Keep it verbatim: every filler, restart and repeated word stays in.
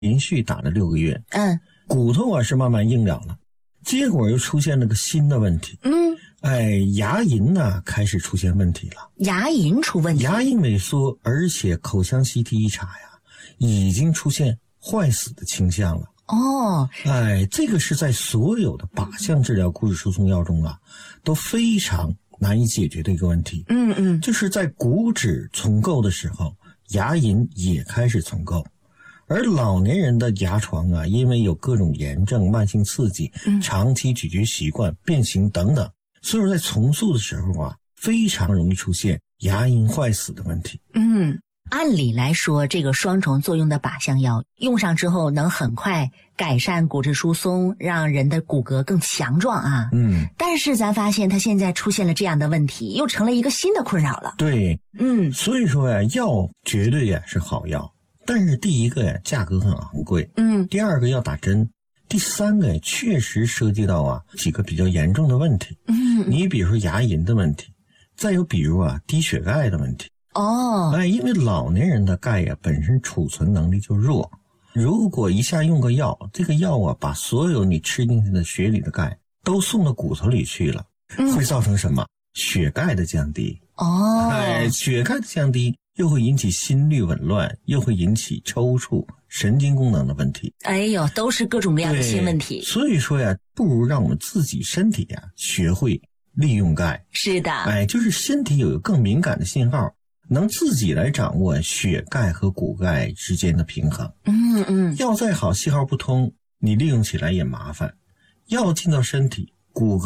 连续打了六个月， 嗯， 骨头啊是慢慢硬了了，结果又出现了个新的问题， 嗯， 哎，牙龈呢开始出现问题了， 牙龈出问题， 牙龈萎缩，而且口腔 C T 一查呀，已经出现坏死的倾向了。 哦， 哎，这个是在所有的靶向治疗骨质疏松药中啊，都非常难以解决的一个问题。 嗯嗯， 就是在骨质重构的时候，牙龈也开始重构。而老年人的牙床啊，因为有各种炎症、慢性刺激、长期咀嚼习惯、变形等等，所以说在重塑的时候啊，非常容易出现牙龈坏死的问题。 嗯，按理来说，这个双重作用的靶向药用上之后，能很快改善骨质疏松，让人的骨骼更强壮啊。 嗯， 但是咱发现它现在出现了这样的问题，又成了一个新的困扰了。 对， 嗯， 所以说呀，药绝对呀是好药。但是第一个呀，价格很昂贵， 嗯， 第二个要打针，第三个确实涉及到啊几个比较严重的问题， 嗯， 你比如说牙龈的问题，再有比如啊低血钙的问题。 哦， 哎，因为老年人的钙呀本身储存能力就弱，如果一下用个药，这个药啊把所有你吃进去的血里的钙都送到骨头里去了， 嗯、 会造成什么？血钙的降低。 哦， 哎，血钙的降低又会引起心律紊乱，又会引起抽搐、神经功能的问题。 哎呦，都是各种各样的新问题。 所以说呀，不如让我们自己身体呀学会利用钙。 是的， 哎，就是身体有一个更敏感的信号，能自己来掌握血钙和骨钙之间的平衡。 嗯嗯， 药再好，信号不通，你利用起来也麻烦。药进到身体，骨骼